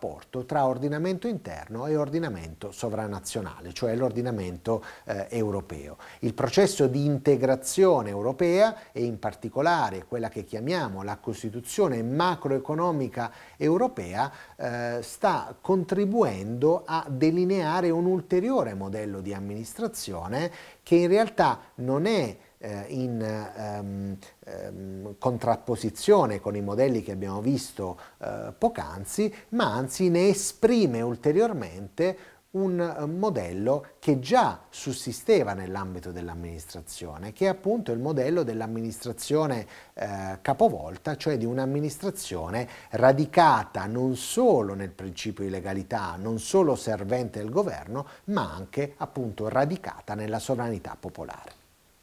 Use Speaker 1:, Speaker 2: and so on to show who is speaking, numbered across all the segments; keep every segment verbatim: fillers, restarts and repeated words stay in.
Speaker 1: rapporto tra ordinamento interno e ordinamento sovranazionale, cioè l'ordinamento eh, europeo. Il processo di integrazione europea e in particolare quella che chiamiamo la Costituzione macroeconomica europea eh, sta contribuendo a delineare un ulteriore modello di amministrazione che in realtà non è eh, in ehm, ehm, contrapposizione con i modelli che abbiamo visto eh, poc'anzi, ma anzi ne esprime ulteriormente un modello che già sussisteva nell'ambito dell'amministrazione, che è appunto il modello dell'amministrazione eh, capovolta, cioè di un'amministrazione radicata non solo nel principio di legalità, non solo servente del governo, ma anche appunto radicata nella sovranità popolare.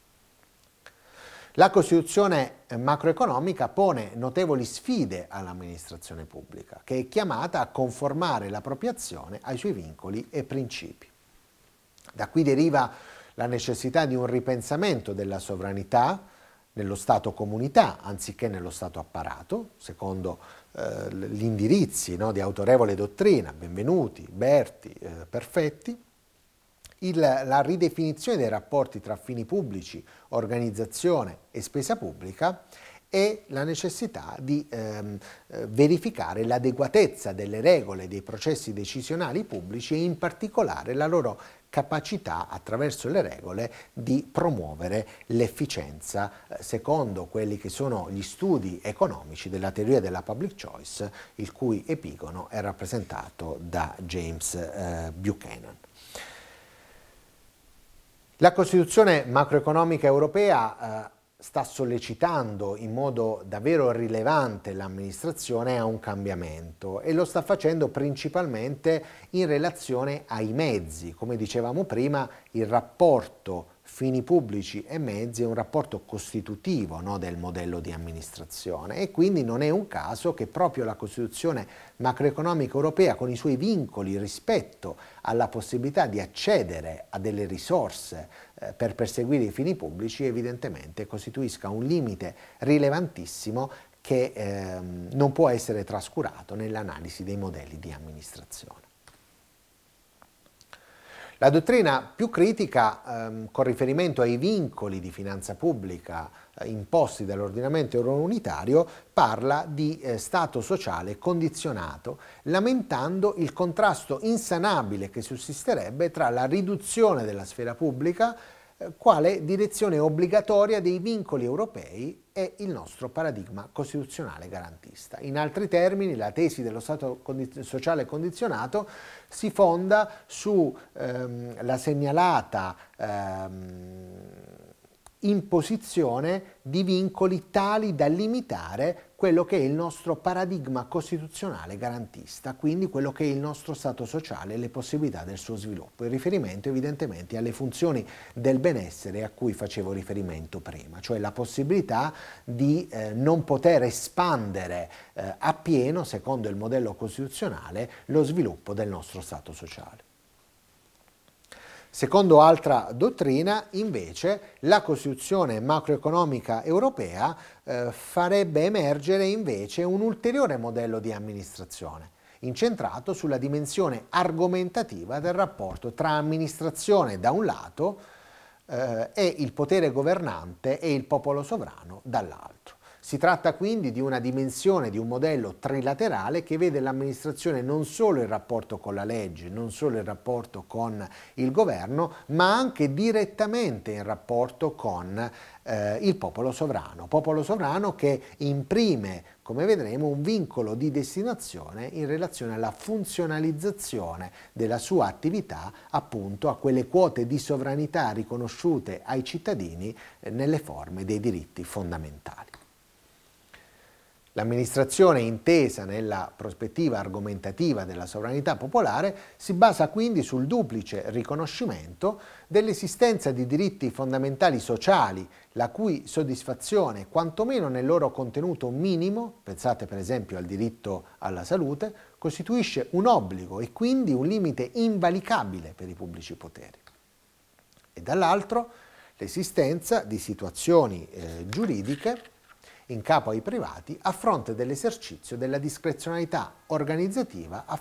Speaker 1: La Costituzione macroeconomica pone notevoli sfide all'amministrazione pubblica, che è chiamata a conformare la propria azione ai suoi vincoli e principi. Da qui deriva la necessità di un ripensamento della sovranità nello Stato comunità anziché nello Stato apparato, secondo eh, gli indirizzi no, di autorevole dottrina, Benvenuti, Berti, eh, Perfetti. Il, la ridefinizione dei rapporti tra fini pubblici, organizzazione e spesa pubblica e la necessità di ehm, verificare l'adeguatezza delle regole dei processi decisionali pubblici e in particolare la loro capacità attraverso le regole di promuovere l'efficienza eh, secondo quelli che sono gli studi economici della teoria della public choice, il cui epigono è rappresentato da James eh, Buchanan. La Costituzione macroeconomica europea eh, sta sollecitando in modo davvero rilevante l'amministrazione a un cambiamento e lo sta facendo principalmente in relazione ai mezzi. Come dicevamo prima, il rapporto fini pubblici e mezzi è un rapporto costitutivo no, del modello di amministrazione e quindi non è un caso che proprio la Costituzione macroeconomica europea con i suoi vincoli rispetto alla possibilità di accedere a delle risorse eh, per perseguire i fini pubblici evidentemente costituisca un limite rilevantissimo che eh, non può essere trascurato nell'analisi dei modelli di amministrazione. La dottrina più critica, ehm, con riferimento ai vincoli di finanza pubblica eh, imposti dall'ordinamento eurounitario, parla di eh, Stato sociale condizionato, lamentando il contrasto insanabile che sussisterebbe tra la riduzione della sfera pubblica eh, quale direzione obbligatoria dei vincoli europei e il nostro paradigma costituzionale garantista. In altri termini, la tesi dello Stato condi- sociale condizionato si fonda sulla ehm, segnalata ehm, imposizione di vincoli tali da limitare quello che è il nostro paradigma costituzionale garantista, quindi quello che è il nostro Stato sociale e le possibilità del suo sviluppo, in riferimento evidentemente alle funzioni del benessere a cui facevo riferimento prima, cioè la possibilità di eh, non poter espandere eh, appieno, secondo il modello costituzionale, lo sviluppo del nostro Stato sociale. Secondo altra dottrina, invece, la Costituzione macroeconomica europea eh, farebbe emergere invece un ulteriore modello di amministrazione, incentrato sulla dimensione argomentativa del rapporto tra amministrazione da un lato eh, e il potere governante e il popolo sovrano dall'altro. Si tratta quindi di una dimensione, di un modello trilaterale che vede l'amministrazione non solo in rapporto con la legge, non solo in rapporto con il governo, ma anche direttamente in rapporto con eh, il popolo sovrano. Popolo sovrano che imprime, come vedremo, un vincolo di destinazione in relazione alla funzionalizzazione della sua attività, appunto a quelle quote di sovranità riconosciute ai cittadini eh, nelle forme dei diritti fondamentali. L'amministrazione intesa nella prospettiva argomentativa della sovranità popolare si basa quindi sul duplice riconoscimento dell'esistenza di diritti fondamentali sociali, la cui soddisfazione, quantomeno nel loro contenuto minimo, pensate per esempio al diritto alla salute, costituisce un obbligo e quindi un limite invalicabile per i pubblici poteri. E dall'altro l'esistenza di situazioni eh, giuridiche in capo ai privati a fronte dell'esercizio della discrezionalità organizzativa a